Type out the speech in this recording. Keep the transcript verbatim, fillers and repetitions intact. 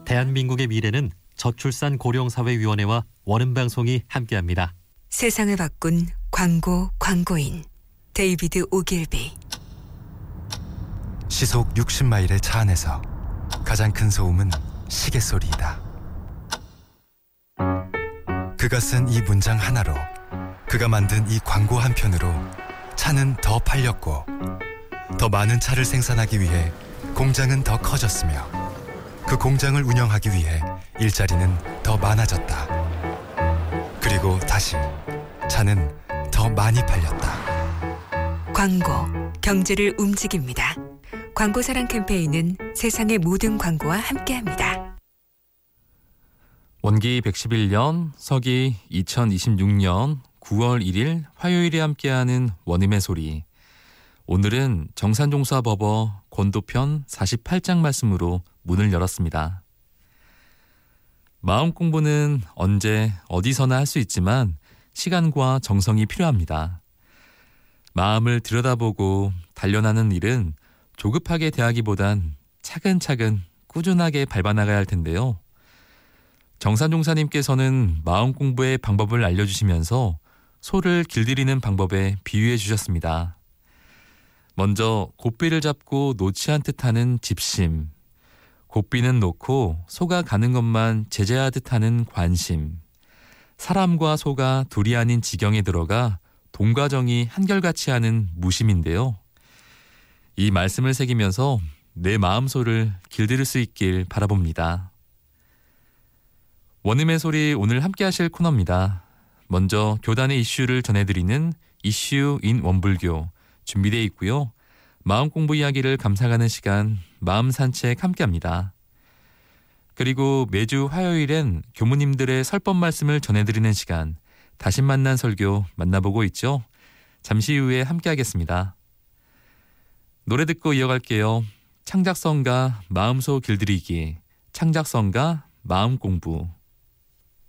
대한민국의 미래는 저출산 고령사회위원회와 원음방송이 함께합니다. 세상을 바꾼 광고 광고인 데이비드 오길비. 시속 육십 마일의 차 안에서 가장 큰 소음은 시계 소리이다. 그가 쓴 이 문장 하나로, 그가 만든 이 광고 한 편으로 차는 더 팔렸고, 더 많은 차를 생산하기 위해 공장은 더 커졌으며, 그 공장을 운영하기 위해 일자리는 더 많아졌다. 그리고 다시 차는 더 많이 팔렸다. 광고, 경제를 움직입니다. 광고사랑 캠페인은 세상의 모든 광고와 함께합니다. 원기 백십일 년, 서기 이천이십육 년 구월 일일 화요일에 함께하는 원음의 소리. 오늘은 정산종사법어 권도편 사십팔 장 말씀으로 문을 열었습니다. 마음 공부는 언제 어디서나 할 수 있지만 시간과 정성이 필요합니다. 마음을 들여다보고 단련하는 일은 조급하게 대하기보단 차근차근 꾸준하게 밟아나가야 할 텐데요. 정산종사님께서는 마음 공부의 방법을 알려주시면서 소를 길들이는 방법에 비유해 주셨습니다. 먼저 곶비를 잡고 놓지 않듯 하는 집심, 곶비는 놓고 소가 가는 것만 제재하듯 하는 관심, 사람과 소가 둘이 아닌 지경에 들어가 동과정이 한결같이 하는 무심인데요. 이 말씀을 새기면서 내 마음소를 길들일 수 있길 바라봅니다. 원음의 소리, 오늘 함께 하실 코너입니다. 먼저 교단의 이슈를 전해드리는 이슈 인 원불교 준비되어 있고요. 마음 공부 이야기를 감상하는 시간, 마음 산책 함께합니다. 그리고 매주 화요일엔 교무님들의 설법 말씀을 전해드리는 시간, 다시 만난 설교 만나보고 있죠. 잠시 후에 함께하겠습니다. 노래 듣고 이어갈게요. 창작성가 마음소 길들이기, 창작성가 마음 공부.